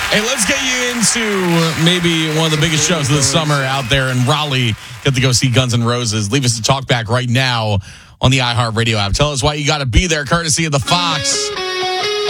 Hey, let's get you into maybe one of the biggest shows of the summer out there in Raleigh. Get to go see Guns N' Roses. Leave us a talk back right now on the iHeartRadio app. Tell us why you got to be there, courtesy of the Fox.